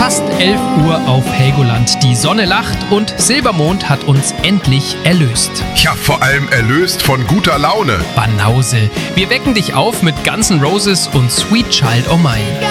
fast 11 Uhr auf Helgoland. Die Sonne lacht und Silbermond hat uns endlich erlöst. Ja, vor allem erlöst von guter Laune. Banause. Wir wecken dich auf mit Guns N' Roses und Sweet Child O' Mine.